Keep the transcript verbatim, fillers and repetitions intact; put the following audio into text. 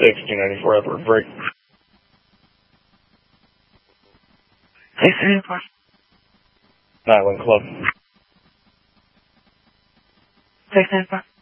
six, two ninety-four Edward Break. Six ninety-four. Nine one Club. Six ninety-four.